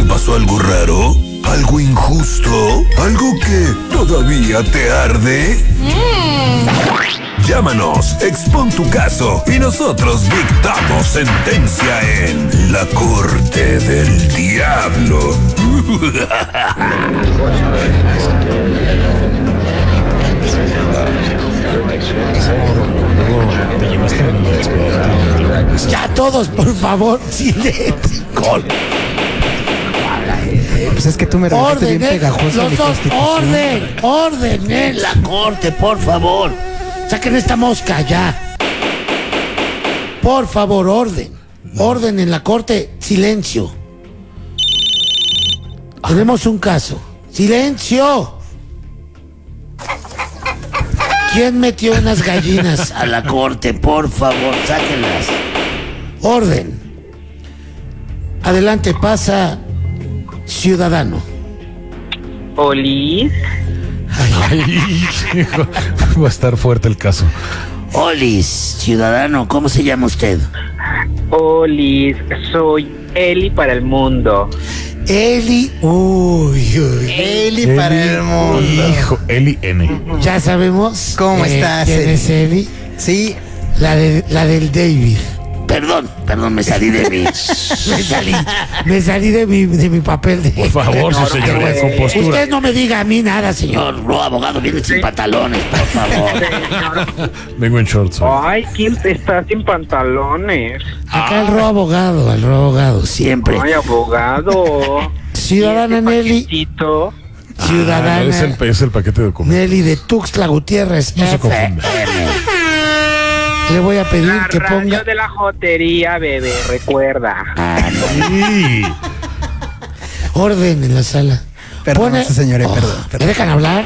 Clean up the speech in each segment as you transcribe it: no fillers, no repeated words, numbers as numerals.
pasó algo raro? ¿Algo injusto? ¿Algo que todavía te arde? Llámanos, expon tu caso y nosotros dictamos sentencia en La Corte del Diablo. Ya todos, por favor, silencio. Pues es que tú me regalaste bien pegajosa los mi dos, constitución. orden en la corte, por favor. Saquen esta mosca ya. Por favor, orden en la corte, silencio. Tenemos un caso. ¡Silencio! ¿Quién metió unas gallinas a la corte? Por favor, sáquenlas. Orden. Adelante, pasa, ciudadano. Olis. Ay, hijo, va a estar fuerte el caso. Olis, ciudadano, ¿cómo se llama usted? Olis, soy Eli para el mundo. Eli, Eli para el mundo. Hijo, Eli N. ya sabemos. ¿Cómo estás, ¿Quién Eli? es Eli? Sí, La del David. Perdón, me salí de mi. me salí de mi papel de. Por favor, su señoría de compostura. Usted no me diga a mí nada, señor. Lo abogado viene sin pantalones, por favor. Vengo en shorts. Ay, ¿quién está sin pantalones? Acá el abogado, siempre. Ay, abogado. Ciudadana Nelly. Paquetito. Ciudadana Es el paquete de documentos. Nelly de Tuxtla Gutiérrez. No se confunda. Le voy a pedir La que radio ponga. de la jotería, bebé, recuerda. Sí. Orden en la sala. Perdón, señora, perdón. ¿Me dejan hablar?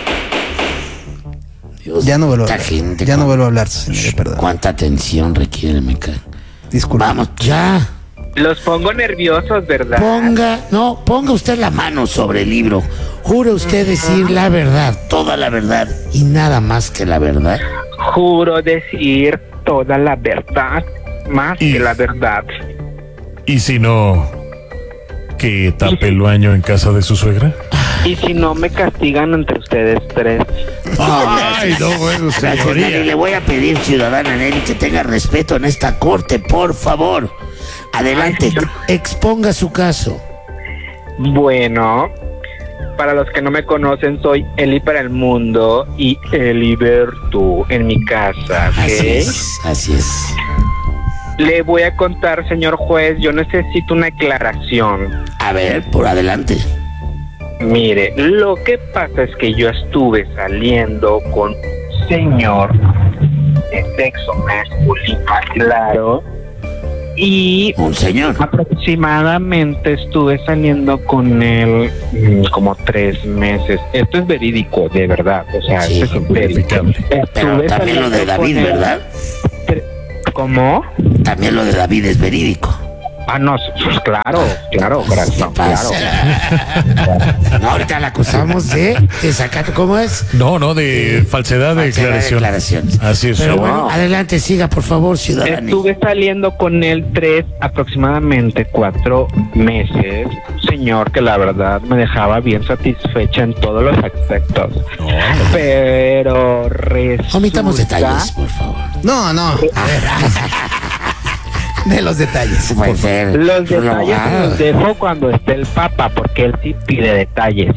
Dios, ya no vuelvo a esta hablar. gente, Ya no vuelvo a hablar, señora, perdón. ¿Cuánta atención requiere, me cae? Disculpa. Vamos, ya. Los pongo nerviosos, ¿verdad? Ponga usted la mano sobre el libro. Jure usted decir la verdad, toda la verdad y nada más que la verdad. Juro decir toda la verdad, más que la verdad. ¿Y si no, que tape el baño en casa de su suegra? Y si no, me castigan entre ustedes tres. Ay, no, bueno, Gracias, Nelly. Le señoría. voy a pedir, ciudadana Nelly, que tenga respeto en esta corte, por favor. Adelante, exponga su caso. Bueno, para los que no me conocen, soy Eli para el mundo y Eliberto en mi casa, ¿ok? Así es. Le voy a contar, señor juez, yo necesito una aclaración. A ver, por adelante. Mire, lo que pasa es que yo estuve saliendo con un señor de sexo masculino, claro, y Un señor. aproximadamente estuve saliendo con él como 3 meses. Esto es verídico, de verdad, o sea, Sí, esto es verídico. verificable. Pero Estuve también lo de saliendo David, con él. ¿verdad? ¿Cómo? También lo de David es verídico. Ah, no, pues claro, gracias, ¿Qué claro. pasa? No, ahorita la acusamos de sacar, ¿cómo es? No, de falsedad de declaración. Así es. Pero señor. bueno, adelante, siga, por favor, ciudadano. Estuve saliendo con él aproximadamente 4 meses. Un señor que la verdad me dejaba bien satisfecha en todos los aspectos. Pero resulta... Omitamos detalles, por favor. No. De los detalles. Puede ser. Los Pero, detalles los dejo cuando esté el Papa, porque él sí pide detalles.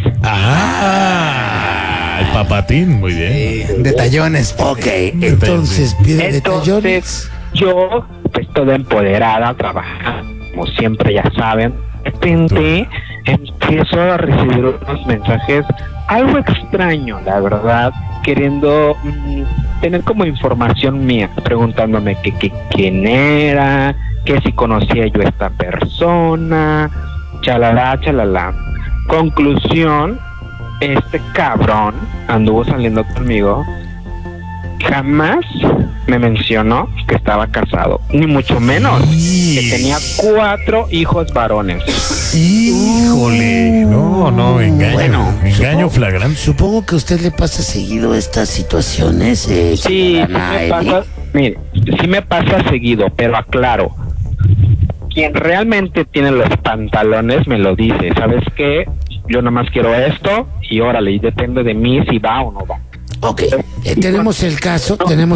El papatín, muy bien. Detallones. Ok, entonces pide detallones. Entonces, yo, pues toda empoderada, trabajando, como siempre ya saben, de repente empiezo a recibir unos mensajes algo extraño, la verdad, queriendo tener como información mía, preguntándome quién era, que si conocía yo a esta persona, chalala. Conclusión, este cabrón anduvo saliendo conmigo. Jamás me mencionó que estaba casado, ni mucho menos que tenía 4 hijos varones. Híjole, no, engaño. Bueno, engaño flagrante. Supongo que a usted le pasa seguido estas situaciones. Sí, sí ciudadana me Eli. pasa, mire, sí me pasa seguido, pero aclaro. quien realmente tiene los pantalones me lo dice. ¿Sabes qué? Yo nomás quiero esto y órale, y depende de mí si va o no va. Ok, tenemos el caso,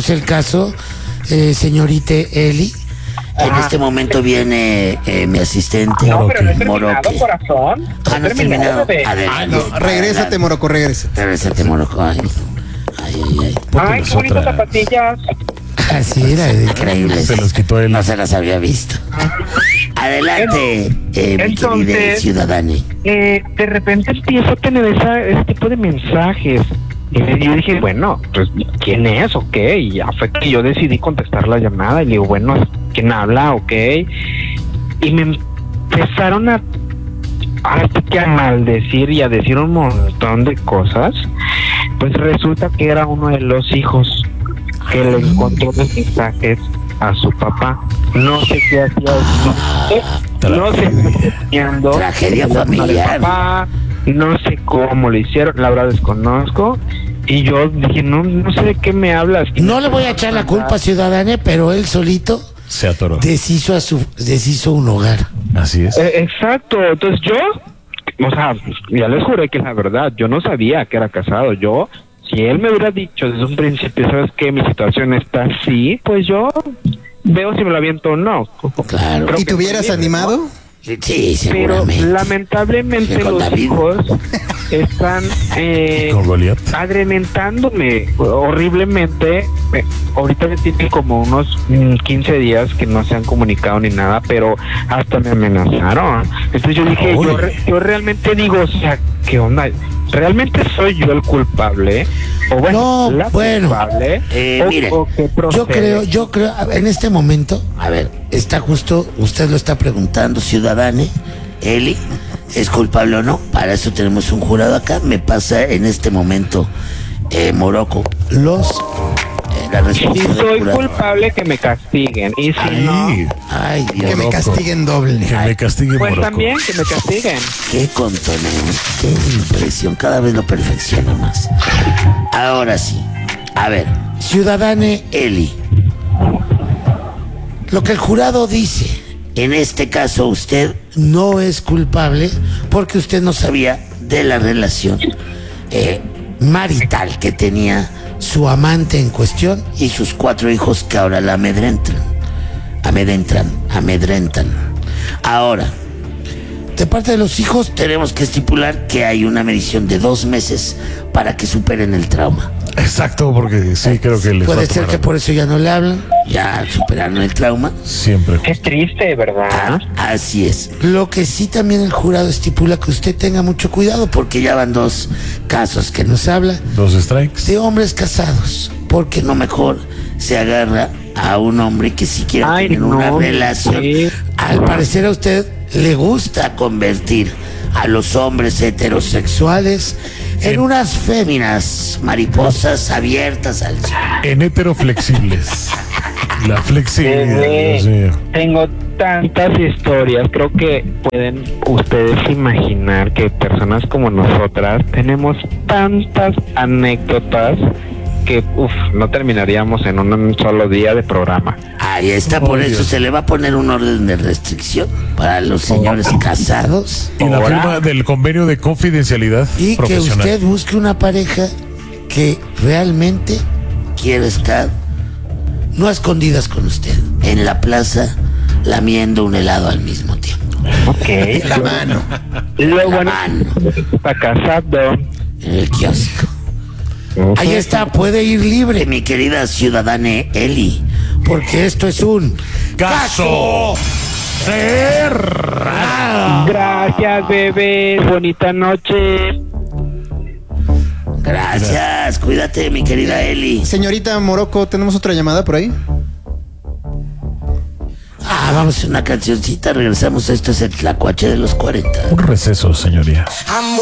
señorita Eli. En este momento viene mi asistente, No, pero no he Moroque. terminado, corazón. No has terminado. bebé. Adelante. Regrésate, Morocco, regrésate. Regrésate, Moroco. Ay, ay. Ay, qué bonitas zapatillas. Así era, increíble. Se los quitó él. No se las había visto. Adelante, mi querida Entonces, ciudadana. De repente empiezo a tener ese tipo de mensajes. Y yo dije, bueno, pues, ¿quién es? Ok. Y ya fue que yo decidí contestar la llamada. Y le digo, bueno, ¿quién habla? Ok. Y me empezaron a maldecir y a decir un montón de cosas. Pues resulta que era uno de los hijos que le encontró los mensajes a su papá. No sé qué hacía, no sé qué hacía, Tragedia familiar. papá, no sé cómo lo hicieron, la verdad desconozco. Y yo dije, no sé de qué me hablas. No le voy a echar la culpa, ciudadana, pero él solito Se atoró. deshizo un hogar. Así es. Exacto, entonces yo, o sea, ya les juré que la verdad, yo no sabía que era casado. Yo, si él me hubiera dicho desde un principio, ¿sabes qué? Mi situación está así, pues yo veo si me lo aviento o no. Claro. Creo ¿Y que te hubieras fue libre, ¿no? Sí, animado? Pero seguramente. lamentablemente Sí, con los David. hijos están Con Goliat. agrementándome horriblemente. Ahorita me tienen como unos 15 días que no se han comunicado ni nada, pero hasta me amenazaron. Entonces yo dije, yo realmente digo, o sea, ¿qué onda? ¿Realmente soy yo el culpable? O bueno, No, la bueno, culpable. mire, o qué procede? yo creo, en este momento, a ver, está justo, usted lo está preguntando, ciudadane, Eli, ¿es culpable o no? Para eso tenemos un jurado acá, me pasa en este momento, Morocco, la Si respuesta del soy jurado. culpable, que me castiguen. Y si no, Ay, Ay, Dios, Que me castiguen doble. que me castigue pues Morocco. también que me castiguen. qué contoneo, qué impresión, cada vez lo perfecciona más. Ahora sí, a ver, ciudadane Eli, lo que el jurado dice, en este caso usted no es culpable porque usted no sabía de la relación marital que tenía su amante en cuestión y sus 4 hijos que ahora la amedrentan. Ahora, de parte de los hijos tenemos que estipular que hay una medición de 2 meses para que superen el trauma. Exacto, porque sí, creo que les va Puede a ser tomar que por eso ya no le hablan, ya superaron el trauma. siempre. Es triste, ¿verdad? Así es. Lo que sí también el jurado estipula que usted tenga mucho cuidado porque ya van 2 casos que nos habla 2 strikes. de hombres casados, porque no mejor se agarra a un hombre que si quiere Ay, tener una no, relación. sí. Al parecer a usted le gusta convertir a los hombres heterosexuales en unas féminas mariposas abiertas al sol. En heteroflexibles. La flexibilidad, Dios mío. Tengo tantas historias. Creo que pueden ustedes imaginar que personas como nosotras tenemos tantas anécdotas que no terminaríamos en un solo día de programa. Ahí está, por eso se le va a poner un orden de restricción para los señores casados Y la Ahora- firma del convenio de confidencialidad y que profesional. usted busque una pareja que realmente quiera estar no a escondidas con usted, en la plaza lamiendo un helado al mismo tiempo. Ok. La mano. Luego, La bueno, mano, está casado. en el kiosco. Ahí está, puede ir libre, mi querida ciudadana Eli, porque esto es un Caso cerrado. Gracias, bebé. Bonita noche. Gracias, cuídate, mi querida Eli. Señorita Morocco, ¿tenemos otra llamada por ahí? Vamos a una cancioncita, regresamos. Esto es el Tlacuache de los 40. Un receso, señoría. I'm